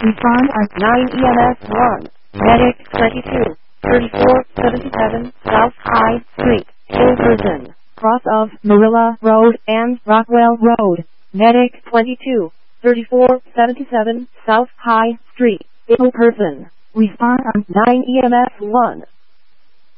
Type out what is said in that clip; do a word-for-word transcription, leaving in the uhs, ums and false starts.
Respond on nine E M S one. Medic twenty-two, thirty-four seventy-seven South High Street, Hilversum, cross of Marilla Road and Rockwell Road. Medic twenty-two, thirty-four seventy-seven South High Street, ill person. Respond on nine E M S one.